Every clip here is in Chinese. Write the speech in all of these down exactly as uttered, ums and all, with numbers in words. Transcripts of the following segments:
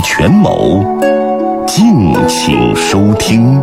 权谋，敬请收听。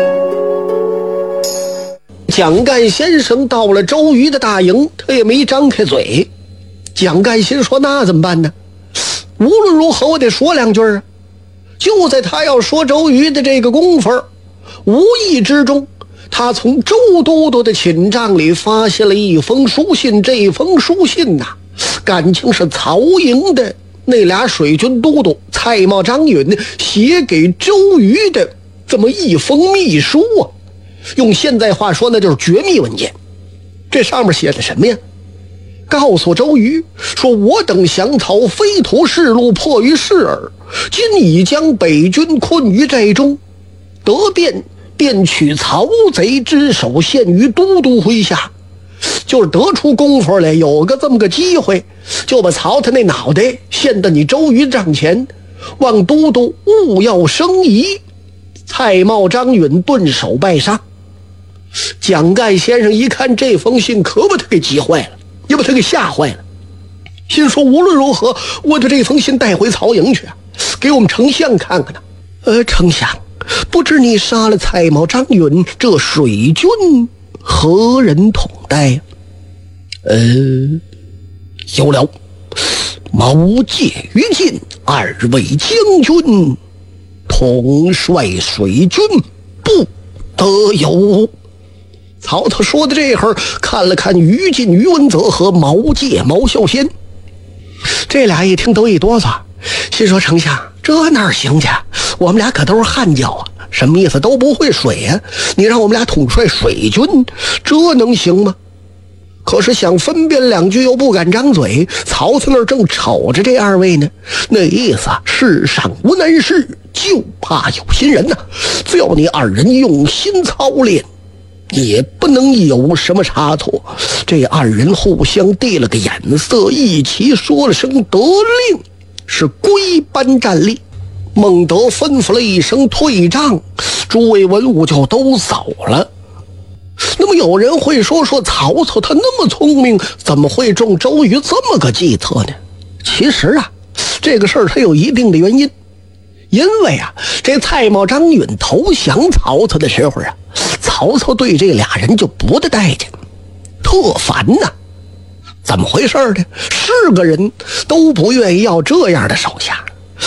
蒋干先生到了周瑜的大营，他也没张开嘴。蒋干心说，那怎么办呢？无论如何我得说两句啊。就在他要说周瑜的这个功夫，无意之中他从周都督的寝帐里发现了一封书信。这封书信呐、啊，感情是曹营的那俩水军都督蔡瑁、张允写给周瑜的这么一封密书啊。用现在话说，那就是绝密文件。这上面写的什么呀？告诉周瑜说，我等降曹，非图世禄，迫于事耳。今已将北军困于寨中，得便便取曹贼之首，献于都督麾下。就是得出功夫来，有个这么个机会，就把曹他那脑袋献到你周瑜帐前，望都督勿要生疑。蔡瑁、张允顿首拜杀。蒋干先生一看这封信，可把他给急坏了，也把他给吓坏了，心说无论如何我把这封信带回曹营去啊，给我们丞相看看呢。呃，丞相，不知你杀了蔡瑁、张允，这水军何人统带？呃，有了，毛玠、于禁二位将军统帅水军，不得有。曹操说的这会儿，看了看于禁、于文泽和毛玠、毛孝先，这俩一听都一哆嗦，心说，丞相这哪行去？我们俩可都是汉教啊，什么意思？都不会水啊，你让我们俩统帅水军，这能行吗？可是想分辨两句又不敢张嘴。曹操那儿正瞅着这二位呢，那意思啊，世上无难事，就怕有心人呐、啊。只要你二人用心操练，也不能有什么差错。这二人互相递了个眼色，一起说了声得令，是归班站立。孟德吩咐了一声退帐，诸位文武就都走了。那么有人会说说曹操他那么聪明，怎么会中周瑜这么个计策呢？其实啊，这个事儿它有一定的原因。因为啊，这蔡瑁、张允投降曹操的时候啊，曹操对这俩人就不得待见，特烦呐、啊。怎么回事呢？是个人都不愿意要这样的手下。